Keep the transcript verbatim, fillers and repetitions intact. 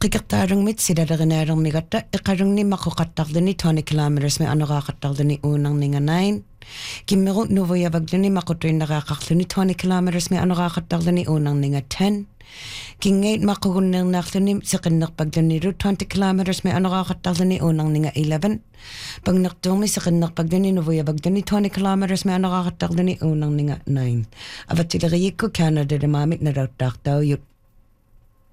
Qiqartaarungmit silalerinaalermigatta iqarungnimaquqattardani twenty kilometers me anoraqattardani uunarninga nine kimmeru nuvuyavagluni maqutuinnaqaaqarluni twenty kilometers me anoraqattardani uunarninga ten kingait maqugunnernaarluni seqinnerpaglunilu twenty kilometers me anoraqattardani uunarninga eleven pangnertuumi seqinnerpagluni nuvuyavagluni twenty kilometers me anoraqattardani uunarninga nine avatileriikku Canada maamit nalauttaartauyut